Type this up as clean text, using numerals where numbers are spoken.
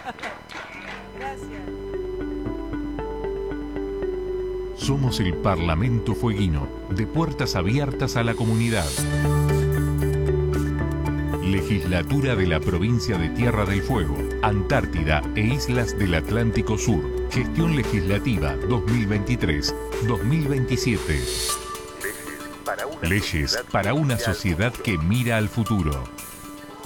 Gracias. Somos el Parlamento Fueguino, de puertas abiertas a la comunidad. Legislatura de la Provincia de Tierra del Fuego, Antártida e Islas del Atlántico Sur. Gestión Legislativa 2023-2027. Leyes para una sociedad que mira al futuro.